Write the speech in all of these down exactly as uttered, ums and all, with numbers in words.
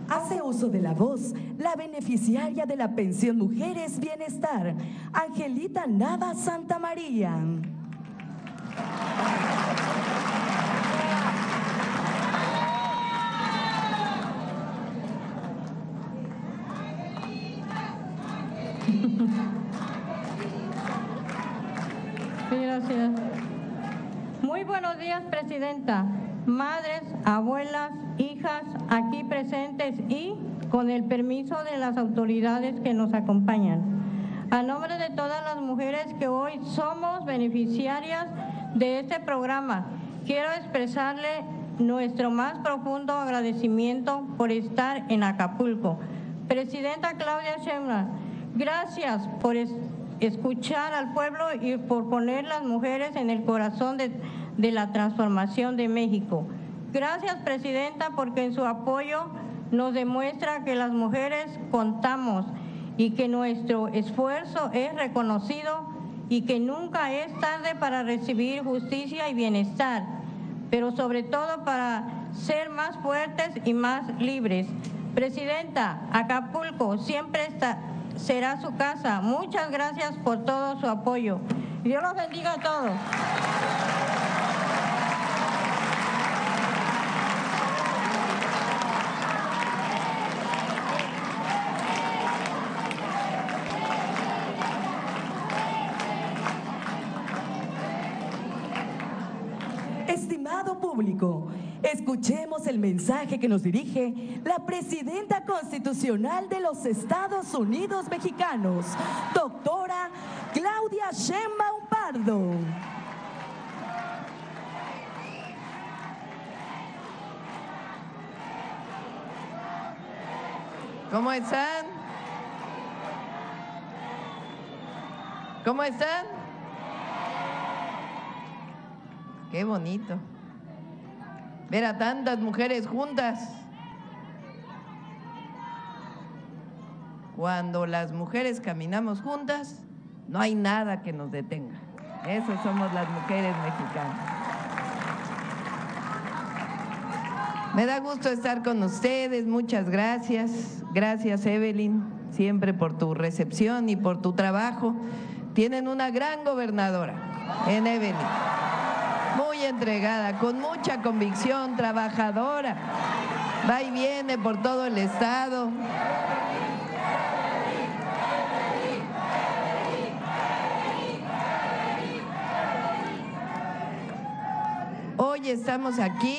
Hace uso de la voz la beneficiaria de la pensión Mujeres Bienestar, Angelita Nava Santa María. Gracias. Muy buenos días, Presidenta, madres, abuelas, hijas, aquí presentes y con el permiso de las autoridades que nos acompañan. A nombre de todas las mujeres que hoy somos beneficiarias de este programa, quiero expresarle nuestro más profundo agradecimiento por estar en Acapulco. Presidenta Claudia Sheinbaum, gracias por escuchar al pueblo y por poner las mujeres en el corazón de, de la transformación de México. Gracias, Presidenta, porque en su apoyo nos demuestra que las mujeres contamos y que nuestro esfuerzo es reconocido y que nunca es tarde para recibir justicia y bienestar, pero sobre todo para ser más fuertes y más libres. Presidenta, Acapulco siempre está, será su casa. Muchas gracias por todo su apoyo. Dios los bendiga a todos. Estimado público, escuchemos el mensaje que nos dirige la Presidenta Constitucional de los Estados Unidos Mexicanos, doctora Claudia Sheinbaum Pardo. ¿Cómo están? ¿Cómo están? Qué bonito ver a tantas mujeres juntas. Cuando las mujeres caminamos juntas, no hay nada que nos detenga. Eso somos las mujeres mexicanas. Me da gusto estar con ustedes, muchas gracias. Gracias, Evelyn, siempre por tu recepción y por tu trabajo. Tienen una gran gobernadora en Evelyn. Muy entregada, con mucha convicción, trabajadora, va y viene por todo el estado. Hoy estamos aquí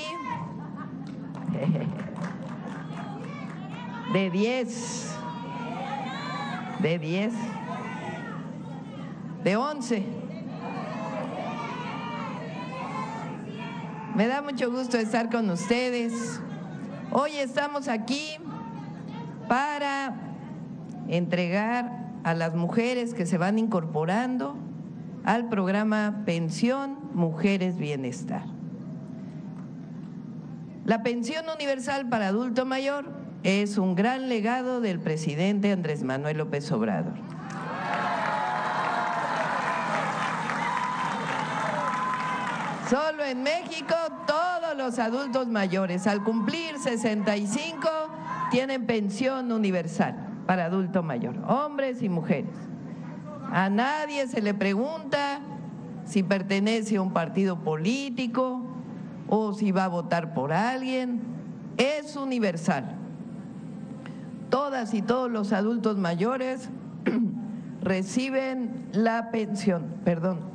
de diez, de diez, de once. Me da mucho gusto estar con ustedes. Hoy estamos aquí para entregar a las mujeres que se van incorporando al programa Pensión Mujeres Bienestar. La pensión universal para adulto mayor es un gran legado del presidente Andrés Manuel López Obrador. Solo en México todos los adultos mayores al cumplir sesenta y cinco tienen pensión universal para adulto mayor, hombres y mujeres. A nadie se le pregunta si pertenece a un partido político o si va a votar por alguien, es universal. Todas y todos los adultos mayores reciben la pensión, perdón.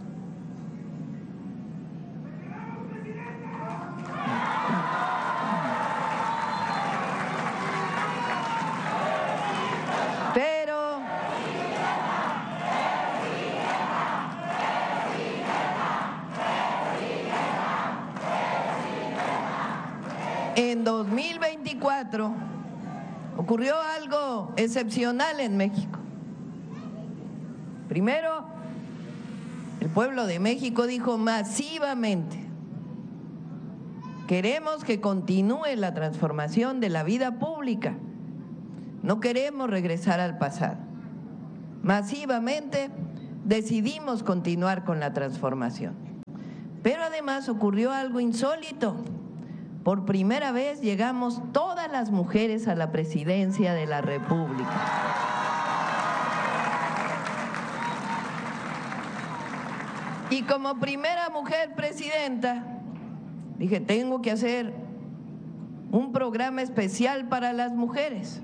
Pero en dos mil veinticuatro ocurrió algo excepcional en México. Primero, el pueblo de México dijo masivamente: queremos que continúe la transformación de la vida pública, no queremos regresar al pasado. Masivamente decidimos continuar con la transformación. Pero además ocurrió algo insólito. por primera vez llegamos todas las mujeres a la presidencia de la República. Y como primera mujer presidenta, dije, tengo que hacer un programa especial para las mujeres.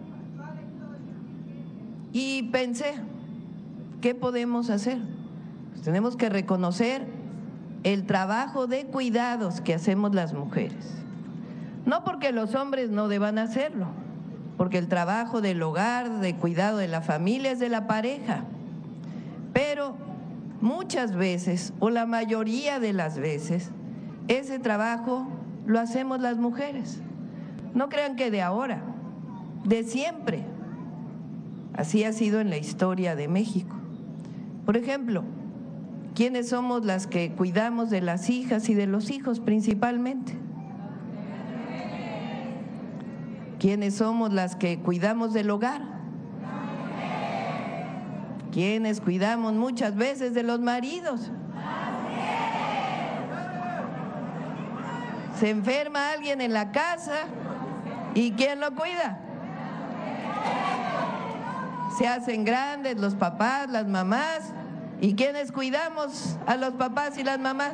Y pensé, ¿qué podemos hacer? Pues tenemos que reconocer el trabajo de cuidados que hacemos las mujeres. No porque los hombres no deban hacerlo, porque el trabajo del hogar, de cuidado de la familia es de la pareja. Pero muchas veces, o la mayoría de las veces, ese trabajo lo hacemos las mujeres. No crean que de ahora, de siempre. Así ha sido en la historia de México. Por ejemplo, ¿quiénes somos las que cuidamos de las hijas y de los hijos principalmente? ¿Quiénes somos las que cuidamos del hogar? ¿Quiénes cuidamos muchas veces de los maridos? Se enferma alguien en la casa y ¿quién lo cuida? Se hacen grandes los papás, las mamás. ¿Y quiénes cuidamos a los papás y las mamás?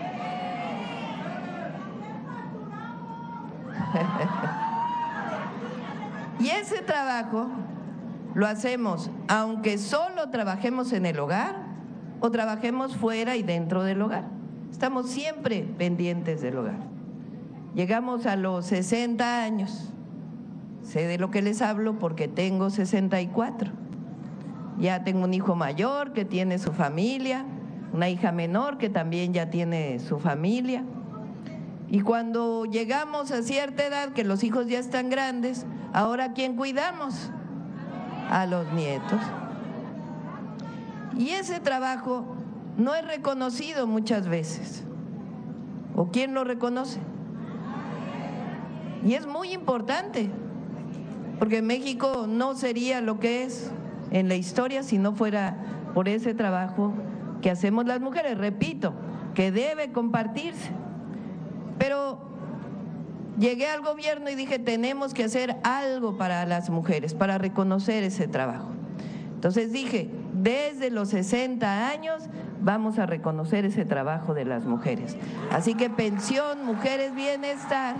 Y ese trabajo lo hacemos aunque solo trabajemos en el hogar o trabajemos fuera y dentro del hogar. Estamos siempre pendientes del hogar. Llegamos a los sesenta años. Sé de lo que les hablo porque tengo sesenta y cuatro. Ya tengo un hijo mayor que tiene su familia, una hija menor que también ya tiene su familia. Y cuando llegamos a cierta edad, que los hijos ya están grandes, ¿ahora a quién cuidamos? A los nietos. Y ese trabajo no es reconocido muchas veces. ¿O quién lo reconoce? Y es muy importante, porque México no sería lo que es en la historia si no fuera por ese trabajo que hacemos las mujeres, repito, que debe compartirse. Pero llegué al gobierno y dije, tenemos que hacer algo para las mujeres, para reconocer ese trabajo. Entonces dije, desde los sesenta años vamos a reconocer ese trabajo de las mujeres. Así que pensión, mujeres, bienestar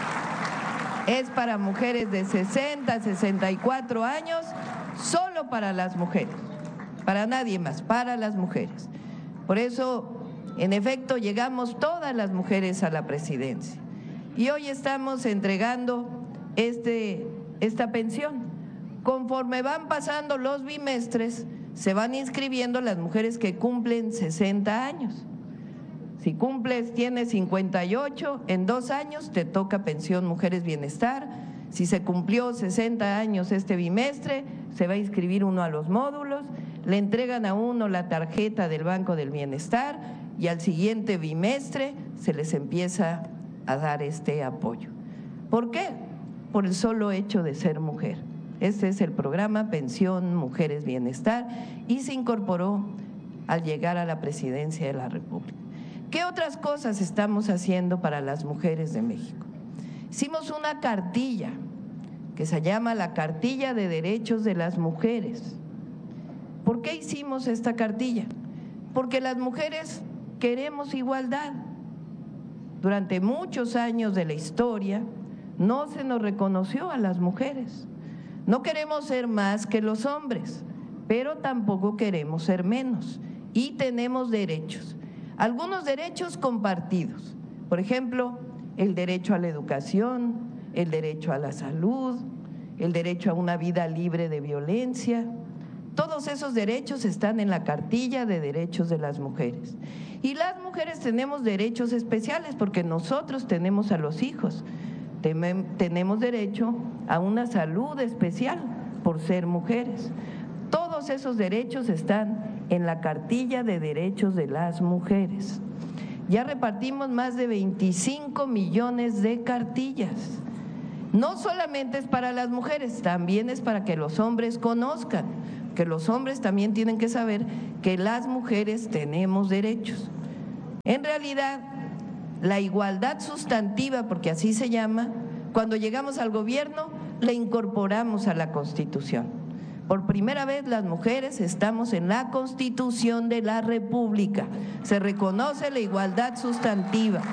es para mujeres de sesenta a sesenta y cuatro años, solo para las mujeres, para nadie más, para las mujeres. Por eso, en efecto, llegamos todas las mujeres a la presidencia y hoy estamos entregando este, esta pensión. Conforme van pasando los bimestres, se van inscribiendo las mujeres que cumplen sesenta años. Si cumples, tienes cincuenta y ocho, en dos años te toca pensión Mujeres Bienestar. Si se cumplió sesenta años este bimestre, se va a inscribir uno a los módulos, le entregan a uno la tarjeta del Banco del Bienestar y al siguiente bimestre se les empieza a dar este apoyo. ¿Por qué? Por el solo hecho de ser mujer. Este es el programa Pensión Mujeres Bienestar y se incorporó al llegar a la presidencia de la República. ¿Qué otras cosas estamos haciendo para las mujeres de México? Hicimos una cartilla que se llama la Cartilla de Derechos de las Mujeres. ¿Por qué hicimos esta cartilla? Porque las mujeres queremos igualdad. Durante muchos años de la historia no se nos reconoció a las mujeres. No queremos ser más que los hombres, pero tampoco queremos ser menos y tenemos derechos. Algunos derechos compartidos, por ejemplo, el derecho a la educación, el derecho a la salud, el derecho a una vida libre de violencia. Todos esos derechos están en la Cartilla de Derechos de las Mujeres. Y las mujeres tenemos derechos especiales porque nosotros tenemos a los hijos. Tenemos derecho a una salud especial por ser mujeres. Todos esos derechos están en la Cartilla de Derechos de las Mujeres. Ya repartimos más de veinticinco millones de cartillas. No solamente es para las mujeres, también es para que los hombres conozcan, que los hombres también tienen que saber que las mujeres tenemos derechos. En realidad, la igualdad sustantiva, porque así se llama, cuando llegamos al gobierno la incorporamos a la Constitución. Por primera vez las mujeres estamos en la Constitución de la República. Se reconoce la igualdad sustantiva.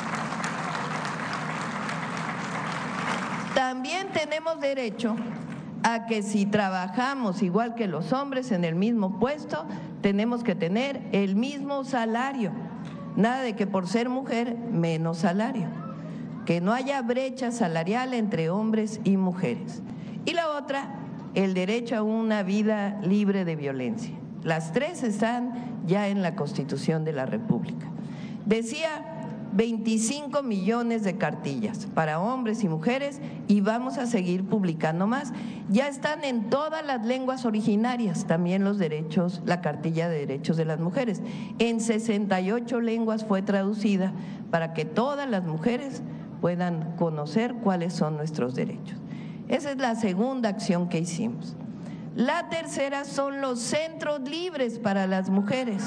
También tenemos derecho a que si trabajamos igual que los hombres en el mismo puesto, tenemos que tener el mismo salario. Nada de que por ser mujer menos salario. Que no haya brecha salarial entre hombres y mujeres. Y la otra, el derecho a una vida libre de violencia. Las tres están ya en la Constitución de la República. Decía veinticinco millones de cartillas para hombres y mujeres y vamos a seguir publicando más. Ya están en todas las lenguas originarias también los derechos, la cartilla de derechos de las mujeres. En sesenta y ocho lenguas fue traducida para que todas las mujeres puedan conocer cuáles son nuestros derechos. Esa es la segunda acción que hicimos. La tercera son los centros libres para las mujeres.